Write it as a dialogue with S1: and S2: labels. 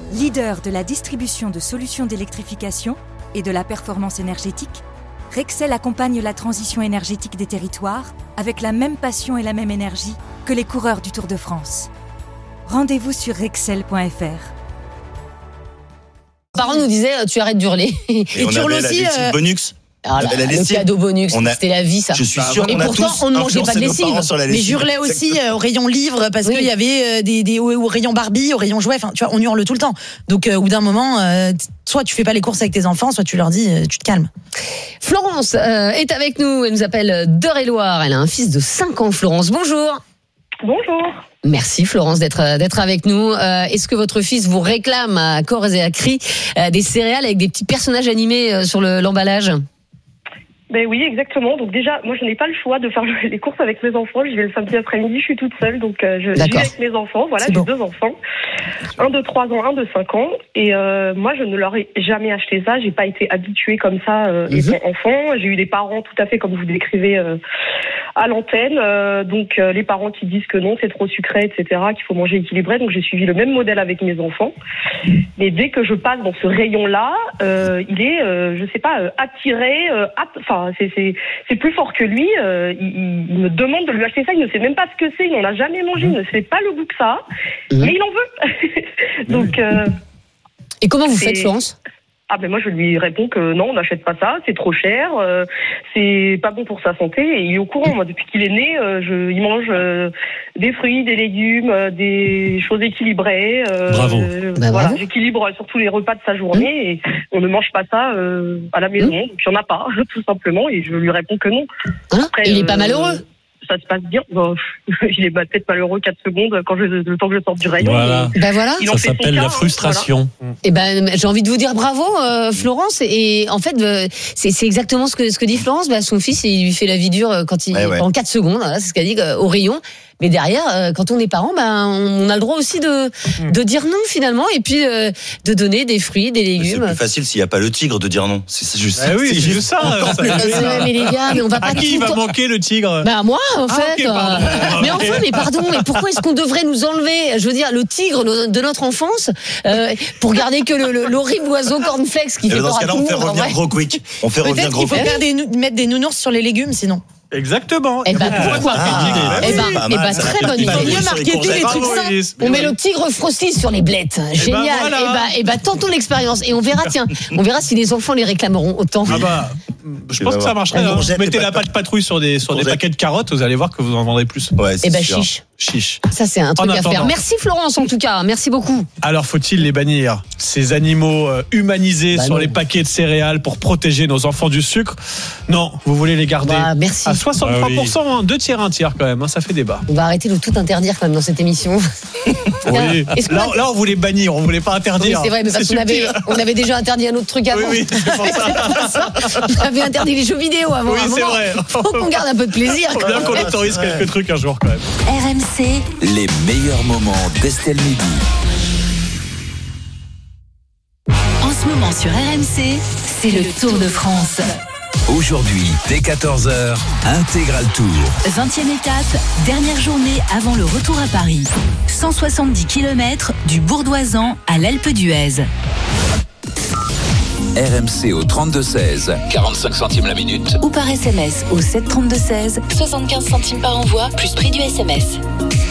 S1: Leader de la distribution de solutions d'électrification et de la performance énergétique, Rexel accompagne la transition énergétique des territoires avec la même passion et la même énergie que les coureurs du Tour de France. Rendez-vous sur rexel.fr.
S2: Parents nous disaient tu arrêtes d'hurler.
S3: Et tu hurles aussi. Bonux.
S2: Ah là, le cadeau bonus, c'était la vie ça.
S3: Je suis sûr
S2: et pourtant on ne mangeait pas de lessive.
S4: Mais j'hurlais aussi au rayon livre parce qu'il y avait au rayon Barbie, au rayon jouets. Enfin, tu vois, on hurle tout le temps. Donc au bout d'un moment, soit tu fais pas les courses avec tes enfants, soit tu leur dis tu te calmes.
S2: Florence est avec nous. Elle nous appelle d'Eure-et-Loire. Elle a un fils de 5 ans. Florence, bonjour.
S5: Bonjour.
S2: Merci Florence d'être avec nous. Est-ce que votre fils vous réclame à corps et à cri des céréales avec des petits personnages animés sur l'emballage?
S5: Ben oui, exactement. Donc déjà, moi je n'ai pas le choix de faire les courses avec mes enfants. J'y vais le samedi après-midi, je suis toute seule, donc je vais avec mes enfants. Voilà, j'ai 2 enfants, un de 3 ans, un de 5 ans. Et moi je ne leur ai jamais acheté ça. J'ai pas été habituée comme ça étant enfant. J'ai eu des parents tout à fait comme vous décrivez à l'antenne. Donc les parents qui disent que non, c'est trop sucré, etc., qu'il faut manger équilibré. Donc j'ai suivi le même modèle avec mes enfants. Mais dès que je passe dans ce rayon-là, il est, je sais pas, attiré, c'est plus fort que lui. Il me demande de lui acheter ça. Il ne sait même pas ce que c'est. Il n'en a jamais mangé. Il ne sait pas le goût que ça. Mais il en veut. Donc.
S2: Et comment vous faites, Florence ?
S5: Ah ben moi je lui réponds que non, on n'achète pas ça, c'est trop cher, c'est pas bon pour sa santé. Et il est au courant. Moi depuis qu'il est né, il mange des fruits, des légumes, des choses équilibrées.
S3: Bravo.
S5: Voilà, j'équilibre surtout les repas de sa journée et on ne mange pas ça à la maison. Donc il n'y en a pas, tout simplement. Et je lui réponds que non.
S2: Après, il est pas malheureux.
S5: Ça se passe bien. Bon, il est peut-être malheureux 4 secondes le temps que je sorte du rayon.
S3: Voilà.
S2: Voilà.
S3: Ça s'appelle la frustration.
S5: Voilà.
S2: Et j'ai envie de vous dire bravo, Florence. Et en fait, c'est exactement ce que dit Florence. Son fils, il lui fait la vie dure en 4 secondes. Voilà, c'est ce qu'elle dit au rayon. Mais derrière, quand on est parent, on a le droit aussi de dire non finalement, et puis de donner des fruits, des légumes.
S3: C'est plus facile s'il n'y a pas le tigre de dire non. C'est juste.
S6: Oui, c'est juste ça.
S2: Mais les gars, mais on va pas.
S6: À qui il va manquer le tigre?
S2: Moi, en fait.
S6: Okay,
S2: mais enfin, mais pardon, mais pourquoi est-ce qu'on devrait nous enlever, je veux dire, le tigre de notre enfance pour garder que l'horrible oiseau cornflakes qui fait peur à tout le monde?
S3: Dans ce cas-là, on fait revenir Gros Quick.
S4: Peut-être qu'il faut mettre des nounours sur les légumes, sinon.
S6: Exactement.
S2: Pourquoi pas? Très bonne idée.
S4: Il faut mieux marketer les trucs sains.
S2: On met le tigre Frosty sur les blettes. Génial. Tentons l'expérience et on verra si les enfants les réclameront autant.
S6: Je pense que ça marcherait. Vous mettez la pâte patrouille sur des paquets de carottes, vous allez voir que vous en vendrez plus.
S3: Ouais,
S6: chiche.
S2: Ça, c'est un truc à faire. Merci Florence, en tout cas. Merci beaucoup.
S6: Alors, faut-il les bannir, ces animaux humanisés sur les paquets de céréales pour protéger nos enfants du sucre? Non, vous voulez les garder
S2: merci.
S6: À 63%, 2 tiers, 1 tiers quand même. Ça fait débat.
S2: On va arrêter de tout interdire quand même dans cette émission.
S6: Oui. Là, on voulait bannir, on voulait pas interdire.
S2: Oui, c'est vrai, mais parce qu'on avait déjà interdit un autre truc avant.
S6: Oui, c'est pour ça.
S2: On avait interdit les jeux vidéo avant.
S6: Oui, c'est vrai.
S2: Faut qu'on garde un peu de plaisir.
S6: Faut bien qu'on autorise quelques trucs un jour quand même.
S7: RMC,
S8: les meilleurs moments d'Estelle Midi.
S7: En ce moment sur RMC, c'est le Tour de France.
S8: Aujourd'hui, dès 14h, Intégral Tour.
S7: 20e étape, dernière journée avant le retour à Paris. 170 km du Bourdoisan à l'Alpe d'Huez.
S8: RMC au 32-16, 45 centimes la minute.
S7: Ou par SMS au 7 32 16, 75 centimes par envoi, plus prix du SMS.